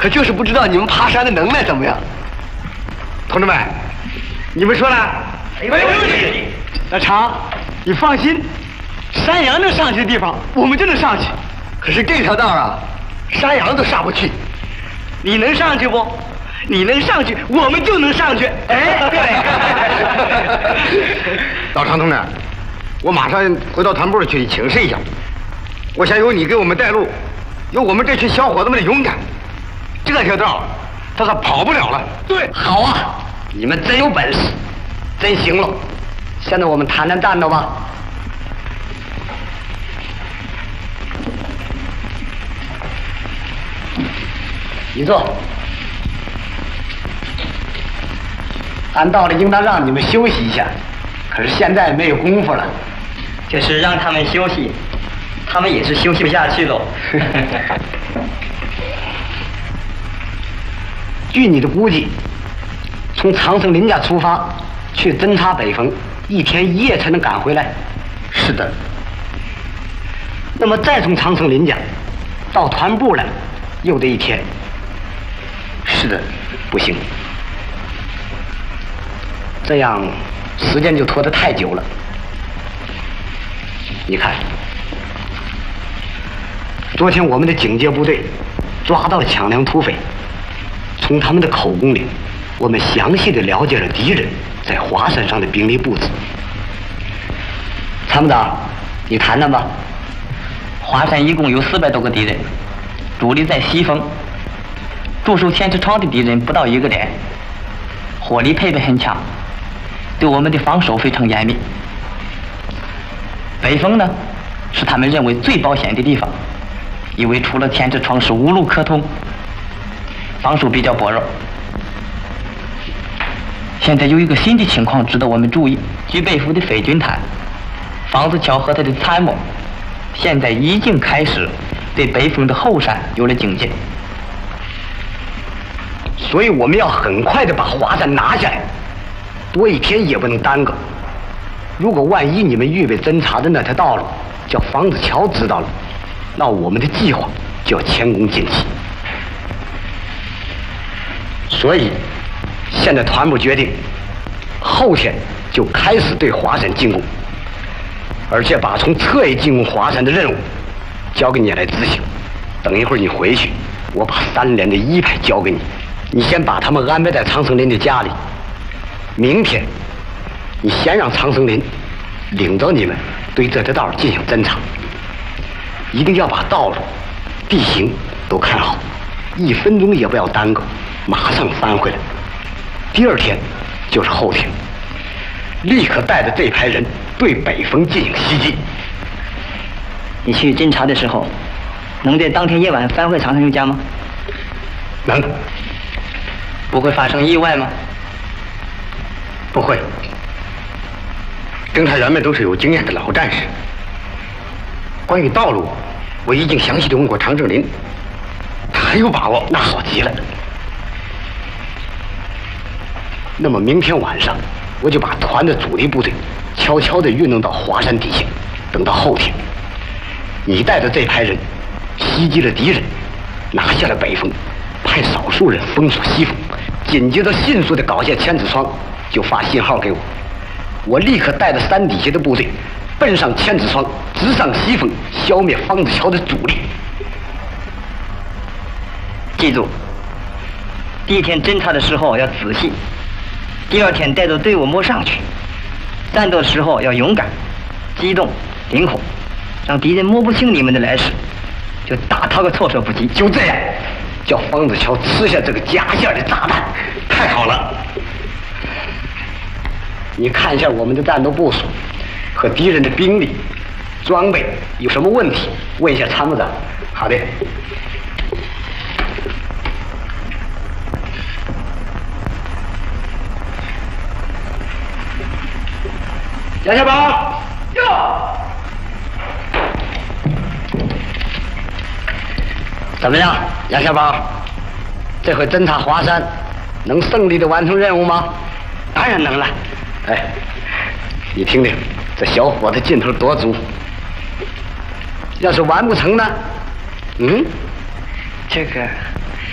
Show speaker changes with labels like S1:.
S1: 可就是不知道你们爬山的能耐怎么样。
S2: 同志们，你们说呢？
S1: 没问题。大长，你放心，山羊能上去的地方，我们就能上去。可是这条道啊，山羊都上不去。你能上去不？你能上去，我们就能上去。哎，对。
S2: 老常同志，我马上回到团部去请示一下。我想有你给我们带路，有我们这群小伙子们的勇敢，这条道他是跑不了了。
S1: 对，好啊，你们真有本事，真行了。现在我们谈谈战斗吧。你坐。按道理应当让你们休息一下，可是现在没有功夫了。
S3: 就是让他们休息，他们也是休息不下去喽。
S1: 据你的估计，从长生林家出发去侦察北峰，1天1夜才能赶回来。是的。那么再从长生林家到团部来，又得1天。是的，不行。这样时间就拖得太久了。你看，昨天我们的警戒部队抓到了抢粮土匪，从他们的口供里，我们详细的了解了敌人在华山上的兵力布置。参谋长，你谈谈吧。
S3: 华山一共有400多个敌人，主力在西峰，驻守千尺窗的敌人不到1个连，火力配备很强，对我们的防守非常严密。北峰呢，是他们认为最保险的地方，因为除了千尺窗是无路可通，防守比较薄弱。现在有一个新的情况值得我们注意，据北府的匪军谈，房子桥和他的参谋现在已经开始对北峰的后山有了警戒，
S1: 所以我们要很快的把华山拿下来，多1天也不能耽搁。如果万一你们预备侦察的那条道路叫房子桥知道了，那我们的计划就要前功尽弃。所以现在团部决定，后天就开始对华山进攻，而且把从侧翼进攻华山的任务交给你来执行。等一会儿你回去，我把3连的1排交给你，你先把他们安排在长生林的家里。明天你先让长生林领着你们对这条道进行侦查，一定要把道路、地形都看好，1分钟也不要耽搁，马上翻回来。第2天就是后天，立刻带着这排人对北峰进行袭击。
S3: 你去侦察的时候，能在当天夜晚翻回长生林家吗？
S1: 能。
S3: 不会发生意外吗？
S1: 不会。
S2: 侦察员们都是有经验的老战士。关于道路，我已经详细的问过常胜林，他很有把握。
S1: 那好极了。那么明天晚上，我就把团的主力部队悄悄地运动到华山底下，等到后天，你带着这排人袭击了敌人，拿下了北峰，派少数人封锁西峰，紧接着迅速地搞下千尺窗，就发信号给我。我立刻带着山底下的部队奔上千尺窗，直上西峰，消灭方子桥的主力。
S3: 记住，第1天侦察的时候要仔细，第2天带着队伍摸上去。战斗的时候要勇敢、机动、灵活，让敌人摸不清你们的来势，就打他个措手不及。
S1: 就这样，叫方子桥吃下这个夹线的炸弹。
S2: 太好了！
S1: 你看一下我们的战斗部署和敌人的兵力、装备有什么问题，问一下参谋长。好的。杨小宝，哟，怎么样，杨小宝？这回侦察华山，能胜利的完成任务吗？当然能了。哎，你听听，这小伙子劲头多足。要是完不成呢？这个